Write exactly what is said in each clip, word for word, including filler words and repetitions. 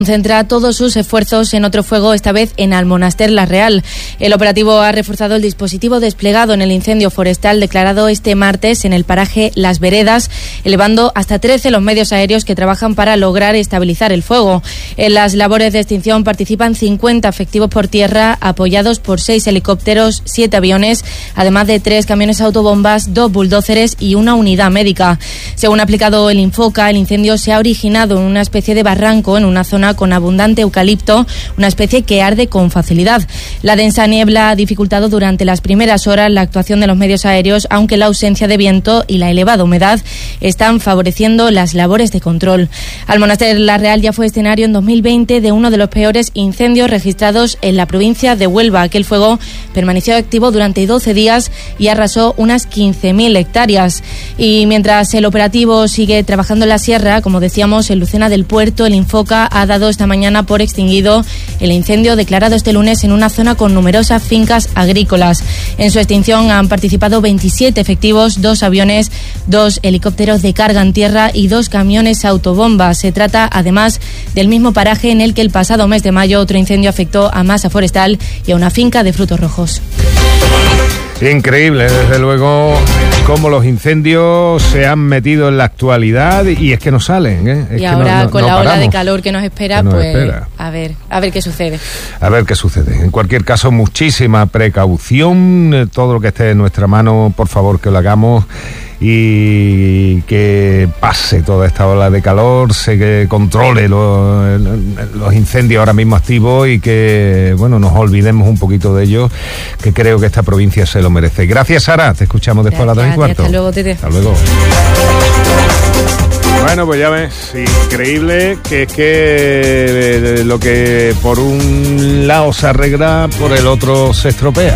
Concentra todos sus esfuerzos en otro fuego, esta vez en Almonaster la Real. El operativo ha reforzado el dispositivo desplegado en el incendio forestal declarado este martes en el paraje Las Veredas, elevando hasta trece los medios aéreos que trabajan para lograr estabilizar el fuego. En las labores de extinción participan cincuenta efectivos por tierra, apoyados por seis helicópteros, siete aviones, además de tres camiones autobombas, dos bulldóceres y una unidad médica. Según ha aplicado el Infoca, el incendio se ha originado en una especie de barranco en una zona con abundante eucalipto, una especie que arde con facilidad. La densa niebla ha dificultado durante las primeras horas la actuación de los medios aéreos, aunque la ausencia de viento y la elevada humedad están favoreciendo las labores de control. Almonaster la Real ya fue escenario en dos mil veinte de uno de los peores incendios registrados en la provincia de Huelva. Aquel fuego permaneció activo durante doce días y arrasó unas quince mil hectáreas. Y mientras el operativo sigue trabajando en la sierra, como decíamos, en Lucena del Puerto, el Infoca ha dado esta mañana por extinguido el incendio declarado este lunes en una zona con numerosas fincas agrícolas. En su extinción han participado veintisiete efectivos, dos aviones, dos helicópteros de carga en tierra y dos camiones autobombas. Se trata, además, del mismo paraje en el que el pasado mes de mayo otro incendio afectó a masa forestal y a una finca de frutos rojos. Increíble, desde luego, cómo los incendios se han metido en la actualidad y es que no salen, ¿eh? Es y que ahora no, no, con no la paramos. ola de calor que nos espera, que nos pues espera. a ver, a ver qué sucede. A ver qué sucede. En cualquier caso, muchísima precaución, eh, todo lo que esté en nuestra mano, por favor que lo hagamos y que pase toda esta ola de calor, se que controle lo, los incendios ahora mismo activos y que, bueno, nos olvidemos un poquito de ellos, que creo que esta provincia se lo merece. Gracias, Sara, te escuchamos después Gracias, a las dos y cuarto. hasta luego, Tete. Hasta luego. Bueno, pues ya ves, increíble que es que lo que por un lado se arregla, por el otro se estropea.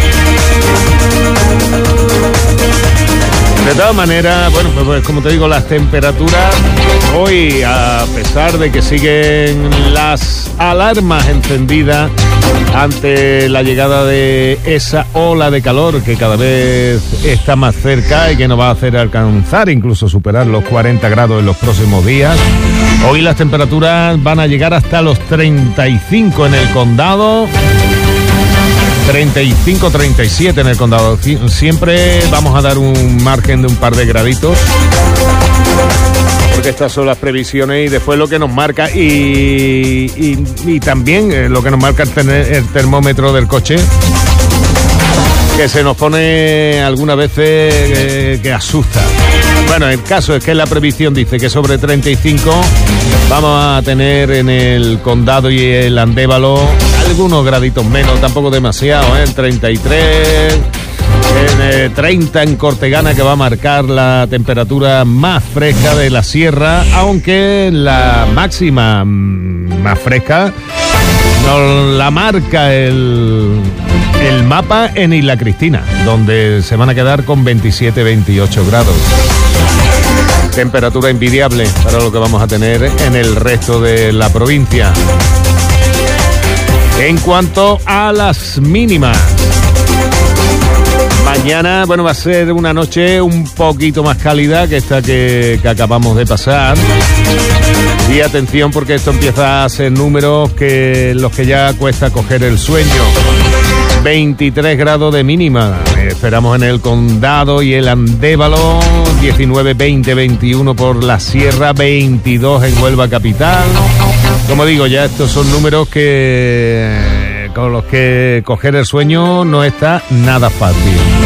De todas maneras, bueno, pues, pues como te digo, las temperaturas hoy, a pesar de que siguen las alarmas encendidas ante la llegada de esa ola de calor que cada vez está más cerca y que nos va a hacer alcanzar, incluso superar los cuarenta grados en los próximos días, hoy las temperaturas van a llegar hasta los treinta y cinco en el condado. treinta y cinco, treinta y siete en el condado. Siempre vamos a dar un margen de un par de graditos, porque estas son las previsiones y después lo que nos marca y, y, y también lo que nos marca el, tener, el termómetro del coche, que se nos pone algunas veces eh, que asusta. Bueno, el caso es que la previsión dice que sobre treinta y cinco vamos a tener en el condado y el Andévalo algunos graditos menos, tampoco demasiado, ¿eh? treinta y tres, en, eh, treinta en Cortegana, que va a marcar la temperatura más fresca de la sierra, aunque la máxima más fresca nos la marca el... el mapa en Isla Cristina, donde se van a quedar con veintisiete, veintiocho grados. Temperatura envidiable para lo que vamos a tener en el resto de la provincia. En cuanto a las mínimas, mañana, bueno, va a ser una noche un poquito más cálida que esta que, que acabamos de pasar. Y atención, porque esto empieza a ser números que los que ya cuesta coger el sueño. veintitrés grados de mínima esperamos en el condado y el Andévalo, diecinueve, veinte, veintiuno por la sierra, veintidós en Huelva capital. Como digo, ya estos son números que con los que coger el sueño no está nada fácil.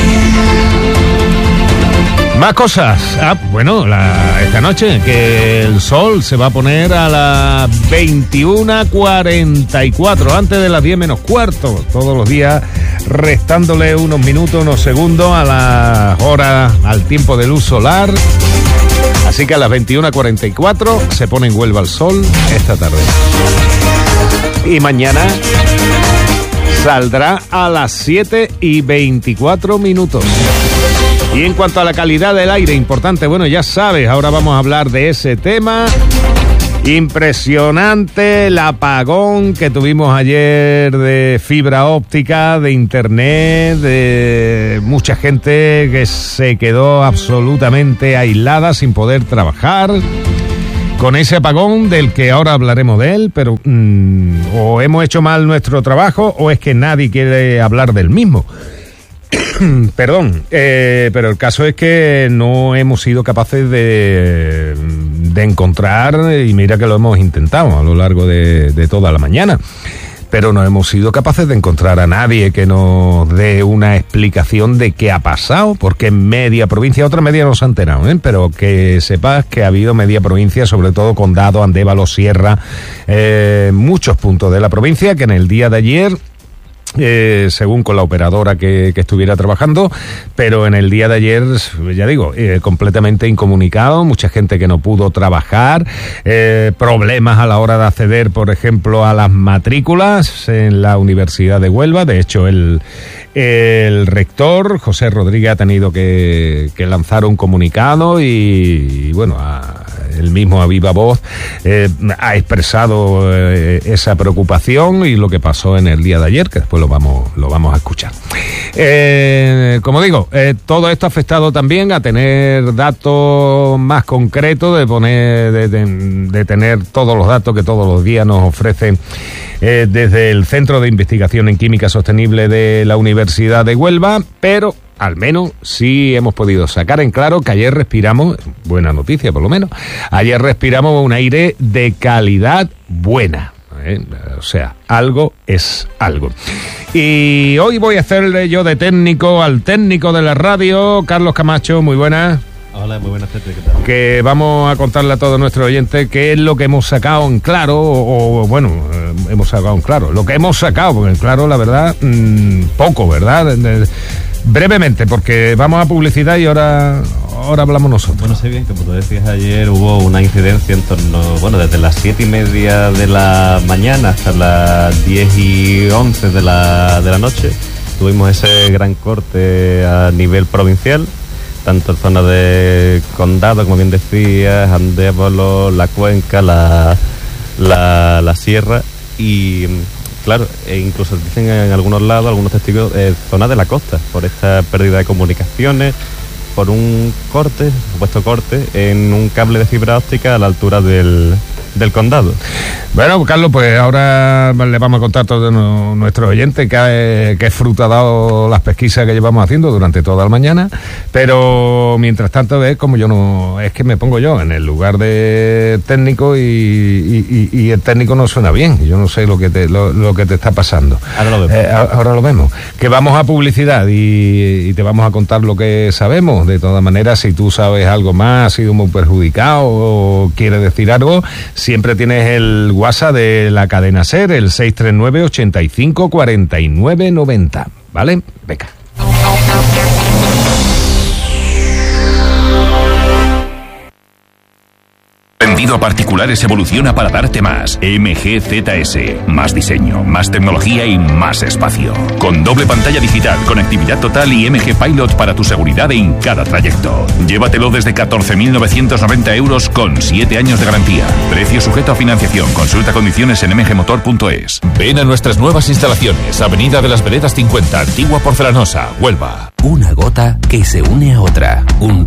Más cosas. Ah, bueno, la, esta noche que el sol se va a poner a las veintiuna cuarenta y cuatro, antes de las diez menos cuarto, todos los días, restándole unos minutos, unos segundos a las horas, al tiempo de luz solar. Así que a las veintiuna cuarenta y cuatro se pone en Huelva el sol esta tarde. Y mañana saldrá a las siete y veinticuatro minutos. Y en cuanto a la calidad del aire, importante, bueno, ya sabes, ahora vamos a hablar de ese tema. Impresionante el apagón que tuvimos ayer de fibra óptica, de internet, de mucha gente que se quedó absolutamente aislada sin poder trabajar. con ese apagón del que ahora hablaremos de él, pero mmm, o hemos hecho mal nuestro trabajo o es que nadie quiere hablar del mismo. Perdón, eh, pero el caso es que no hemos sido capaces de, de encontrar, y mira que lo hemos intentado a lo largo de, de toda la mañana, pero no hemos sido capaces de encontrar a nadie que nos dé una explicación de qué ha pasado, porque en media provincia, otra media no se ha enterado, ¿eh? Pero que sepas que ha habido media provincia, sobre todo Condado, Andévalo, Sierra, eh, muchos puntos de la provincia que en el día de ayer, Eh, según con la operadora que, que estuviera trabajando, pero en el día de ayer, ya digo, eh, completamente incomunicado, mucha gente que no pudo trabajar, eh, problemas a la hora de acceder, por ejemplo, a las matrículas en la Universidad de Huelva. De hecho, el, el rector, José Rodríguez, ha tenido que, que lanzar un comunicado y, y bueno, a, él mismo a viva voz eh, ha expresado eh, esa preocupación y lo que pasó en el día de ayer, que después lo vamos, lo vamos a escuchar. Eh, como digo, eh, todo esto ha afectado también a tener datos más concretos, de poner, de, de, de tener todos los datos que todos los días nos ofrecen eh, desde el Centro de Investigación en Química Sostenible de la Universidad de Huelva, pero al menos sí hemos podido sacar en claro que ayer respiramos, buena noticia por lo menos, ayer respiramos un aire de calidad buena. ¿Eh? O sea, algo es algo. Y hoy voy a hacerle yo de técnico al técnico de la radio, Carlos Camacho, muy buenas. Hola, muy buenas tardes, ¿qué tal? Que vamos a contarle a todos nuestros oyentes qué es lo que hemos sacado en claro, o, o bueno, eh, hemos sacado en claro, lo que hemos sacado, porque en claro, la verdad, mmm, poco, ¿verdad? De, de, brevemente, porque vamos a publicidad y ahora, ahora hablamos nosotros. Bueno, sé bien que, como tú decías ayer, hubo una incidencia en torno, bueno, desde las siete y media de la mañana hasta las diez y once de la, de la noche. Tuvimos ese gran corte a nivel provincial, tanto en zona de Condado, como bien decías, Andévalo, la Cuenca, la, la, la Sierra y... Claro, e incluso dicen en algunos lados, algunos testigos, eh, zona de la costa, por esta pérdida de comunicaciones, por un corte, supuesto corte, en un cable de fibra óptica a la altura del, del condado. Bueno, Carlos, pues ahora le vamos a contar a todos nuestros oyentes que, que fruto ha dado las pesquisas que llevamos haciendo durante toda la mañana, pero mientras tanto es como yo no, es que me pongo yo en el lugar de técnico y, y, y el técnico no suena bien, yo no sé lo que te, lo, lo que te está pasando. Ahora lo vemos. Eh, ahora lo vemos. Que vamos a publicidad y, y te vamos a contar lo que sabemos. De todas maneras, si tú sabes algo más, has sido muy perjudicado o quieres decir algo, siempre tienes el WhatsApp de la cadena SER, el seis tres nueve, ochenta y cinco, cuarenta y nueve, noventa, ¿vale? Venga. Vendido a particulares evoluciona para darte más. M G Z S. Más diseño, más tecnología y más espacio. Con doble pantalla digital, conectividad total y M G Pilot para tu seguridad en cada trayecto. Llévatelo desde catorce mil novecientos noventa euros con siete años de garantía. Precio sujeto a financiación. Consulta condiciones en m g motor punto es. Ven a nuestras nuevas instalaciones. Avenida de las Veredas cincuenta, Antigua Porcelanosa, Huelva. Una gota que se une a otra. Un